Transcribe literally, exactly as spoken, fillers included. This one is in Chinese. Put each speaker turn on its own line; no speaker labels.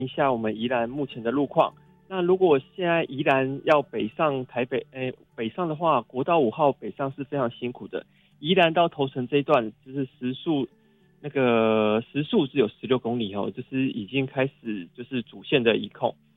一下我们宜兰目前的路况。那如果现在宜兰要北上台北，诶，北上的话，国道五号北上是非常辛苦的。宜兰到头城这一段，就是时速那个时速只有十六公里哦，就是已经开始就是主线的移控。